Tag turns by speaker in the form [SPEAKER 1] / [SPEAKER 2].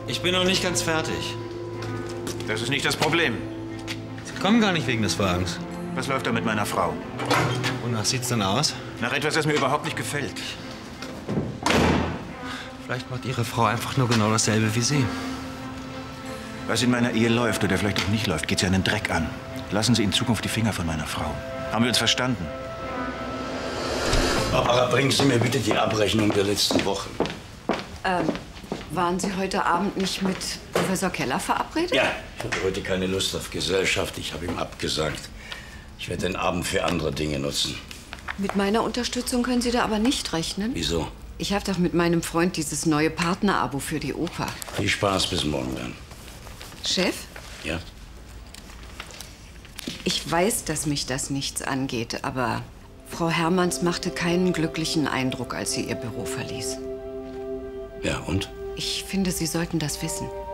[SPEAKER 1] Ich bin noch nicht ganz fertig.
[SPEAKER 2] Das ist nicht das Problem.
[SPEAKER 1] Sie kommen gar nicht wegen des Wagens.
[SPEAKER 2] Was läuft da mit meiner Frau?
[SPEAKER 1] Wonach sieht's denn aus?
[SPEAKER 2] Nach etwas, das mir überhaupt nicht gefällt.
[SPEAKER 1] Vielleicht macht Ihre Frau einfach nur genau dasselbe wie Sie.
[SPEAKER 2] Was in meiner Ehe läuft oder vielleicht auch nicht läuft, geht Sie einen Dreck an. Lassen Sie in Zukunft die Finger von meiner Frau. Haben wir uns verstanden?
[SPEAKER 3] Barbara, bringen Sie mir bitte die Abrechnung der letzten Woche.
[SPEAKER 4] Waren Sie heute Abend nicht mit Professor Keller verabredet?
[SPEAKER 3] Ja, ich hatte heute keine Lust auf Gesellschaft. Ich habe ihm abgesagt. Ich werde den Abend für andere Dinge nutzen.
[SPEAKER 4] Mit meiner Unterstützung können Sie da aber nicht rechnen.
[SPEAKER 3] Wieso?
[SPEAKER 4] Ich habe doch mit meinem Freund dieses neue Partnerabo für die Oper.
[SPEAKER 3] Viel Spaß bis morgen dann.
[SPEAKER 4] Chef,
[SPEAKER 3] Ja?
[SPEAKER 4] ich weiß, dass mich das nichts angeht, aber Frau Hermanns machte keinen glücklichen Eindruck, als sie ihr Büro verließ.
[SPEAKER 3] Ja, und?
[SPEAKER 4] Ich finde, Sie sollten das wissen.